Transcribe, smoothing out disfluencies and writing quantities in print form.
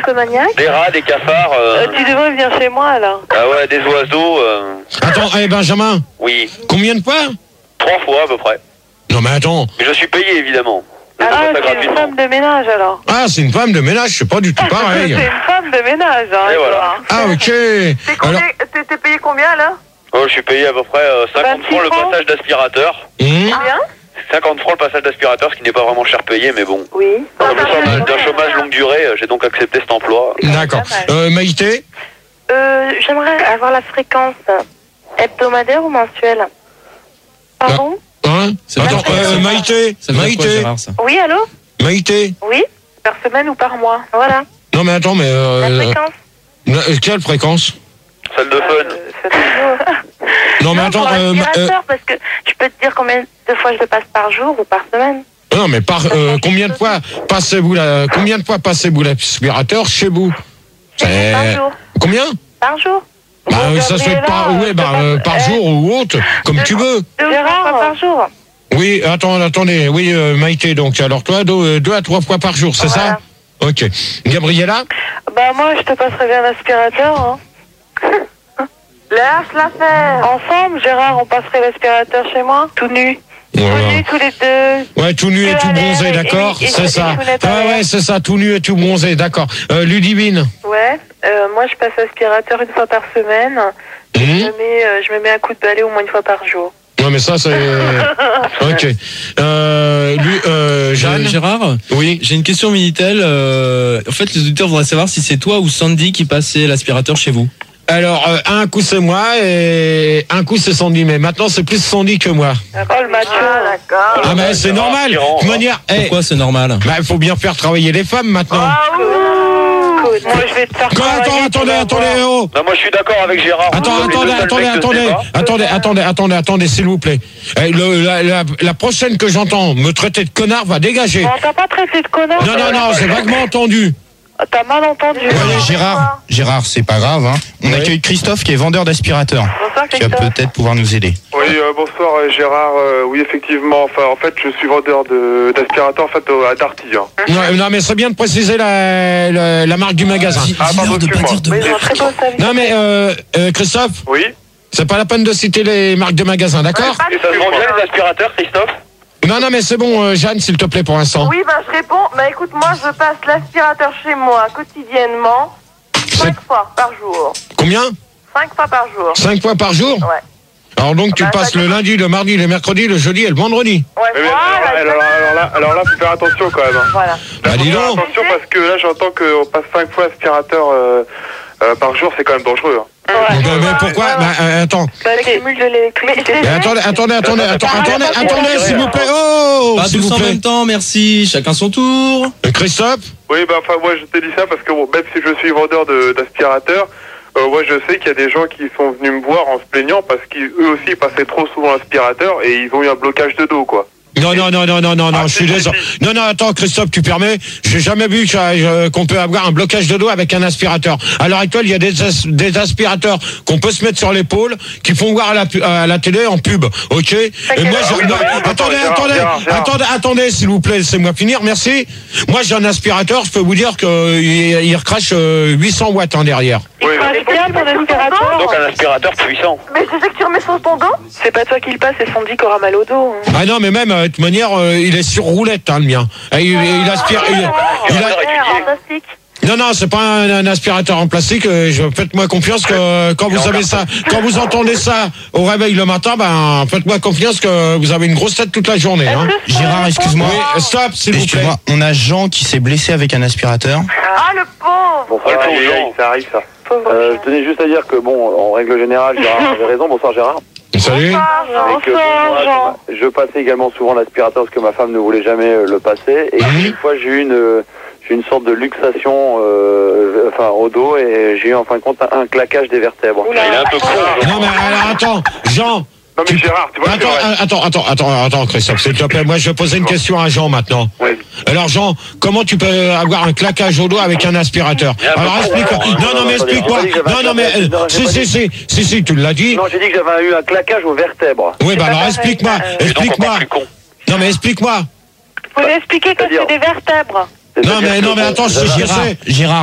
Nymphomaniac. Des rats, des cafards. Tu devrais venir chez moi, là. Ah ouais, des oiseaux. Attends, Benjamin. Oui. Combien de fois? 3 fois à peu près. Non mais attends. Mais je suis payé évidemment. Ah, c'est une femme de ménage, alors. Ah, c'est une femme de ménage, c'est pas du tout pareil. C'est une femme de ménage, hein. Et voilà. Ah, ok. Alors... T'es payé combien, là? Oh, je suis payé à peu près 50 francs le passage d'aspirateur. Combien? 50 francs le passage d'aspirateur, ce qui n'est pas vraiment cher payé, mais bon. Oui. D'un chômage longue durée, j'ai donc accepté cet emploi. D'accord. Maïté? J'aimerais avoir la fréquence hebdomadaire ou mensuelle. Pardon? Hein? Attends, Maïté? Maïté? Oui, allô? Maïté? Oui? Par semaine ou par mois? Voilà. Non mais attends, mais... La fréquence? Quelle fréquence? Salle de fun. Non mais attends... parce que je peux te dire combien de fois je le passe par jour ou par semaine. Non mais combien de fois passez-vous l'aspirateur chez vous? Par jour. Combien? Par jour. Bah ça se fait par jour ou autre, comme tu veux. 2 fois par jour. Oui, attendez, oui Maïté, donc alors toi 2 à 3 fois par jour, c'est ça? Ok. Gabriella? Bah moi je te passerai bien l'aspirateur, hein. Laisse la faire. Ensemble, Gérard, on passerait l'aspirateur chez moi, tout nu. Voilà. Tout nu tous les deux. Ouais, tout nu et tout bronzé, d'accord, c'est ça. Ouais, c'est ça, tout nu et tout bronzé, d'accord. Ludivine? Ouais, moi je passe l'aspirateur 1 fois par semaine. Je me mets un coup de balai au moins 1 fois par jour. Non mais ça c'est... Ok. Jeanne? Gérard? Oui. J'ai une question Minitel. En fait, les auditeurs voudraient savoir si c'est toi ou Sandy qui passait l'aspirateur chez vous. Alors, un coup c'est moi et un coup c'est Sandy, mais maintenant c'est plus Sandy que moi. Oh le macho, d'accord. Ah mais c'est normal. De toute manière, pourquoi c'est normal? Bah il faut bien faire travailler les femmes maintenant. Moi je vais te faire Attendez, oh. Non, moi je suis d'accord avec Gérard. Attendez, s'il vous plaît. La prochaine que j'entends me traiter de connard va dégager. Non, t'as pas traité de connard. Non, j'ai vaguement entendu. T'as mal entendu. Gérard, c'est pas grave. Hein. On accueille Christophe qui est vendeur d'aspirateurs. Bonsoir, qui va peut-être pouvoir nous aider. Oui, bonsoir Gérard. Oui, effectivement. Enfin, en fait, je suis vendeur d'aspirateurs en fait à Darty. Hein. Non, mais c'est bien de préciser la marque du magasin. Pardon, excuse-moi. Non, mais Christophe. Oui. C'est pas la peine de citer les marques de magasin, d'accord? Et ça se vend bien les aspirateurs, Christophe? Non, mais c'est bon, Jeanne, s'il te plaît, pour l'instant. Oui, je réponds. Écoute, moi, je passe l'aspirateur chez moi quotidiennement 5 fois par jour. Combien? 5 fois par jour. 5 fois par jour? Ouais. Alors donc, tu passes le lundi, le mardi, le mercredi, le jeudi et le vendredi? Ouais, alors là, faut faire attention quand même. Voilà. Dis donc. Attention parce que là, j'entends qu'on passe 5 fois aspirateur par jour, c'est quand même dangereux. Hein. Ouais. Mais pourquoi? Attends. L'accumul de l'électricité. Attendez, s'il vous plaît. Oh, Pas s'il tous vous en plaît. même temps, merci. Chacun son tour. Christophe? Oui, moi, je t'ai dit ça parce que même si je suis vendeur d'aspirateurs, je sais qu'il y a des gens qui sont venus me voir en se plaignant parce qu'eux aussi passaient trop souvent l'aspirateur et ils ont eu un blocage de dos, quoi. Non, je suis désolé. Non, attends, Christophe, tu permets? J'ai jamais vu qu'on peut avoir un blocage de dos avec un aspirateur. À l'heure actuelle, il y a des aspirateurs qu'on peut se mettre sur l'épaule, qui font voir à la télé en pub, ok? Et moi, attendez, s'il vous plaît, laissez-moi finir, merci. Moi, j'ai un aspirateur, je peux vous dire qu'il recrache 800 watts derrière. Il crache bien ton aspirateur. Donc un aspirateur puissant. Mais tu sais que tu remets sur ton dos? C'est pas toi qui le passe, c'est Sandy qui aura mal au dos. Ah non, mais même, de toute manière, il est sur roulette, le mien. Il aspire... Non, c'est pas un aspirateur en plastique. Faites-moi confiance que quand vous avez ça, quand vous entendez ça au réveil le matin, faites-moi confiance que vous avez une grosse tête toute la journée. Hein. Gérard, excuse-moi. Oui, stop, s'il vous plaît. On a Jean qui s'est blessé avec un aspirateur. Ah, le pauvre. Bon, ça arrive, ça. Je tenais juste à dire que, en règle générale, Gérard avait raison. Bonsoir, Gérard. Salut. Bonsoir, Jean. Je passais également souvent l'aspirateur parce que ma femme ne voulait jamais le passer. Et une fois, j'ai eu une sorte de luxation au dos et j'ai eu en fin de compte un claquage des vertèbres. Il est un peu con. Non, mais alors attends, Jean. Non mais Gérard, tu vois. Attends, Christophe, s'il te plaît. Moi, je vais poser une question à Jean maintenant. Oui. Alors, Jean, comment tu peux avoir un claquage au dos avec un aspirateur? Alors, explique-moi. Non, mais explique-moi. Non, mais si, tu l'as dit. Non, j'ai dit que j'avais eu un claquage aux vertèbres. Oui, alors explique-moi. Non, mais explique-moi. Faut lui expliquer que c'est des vertèbres. Non, mais attends, je sais. Gérard,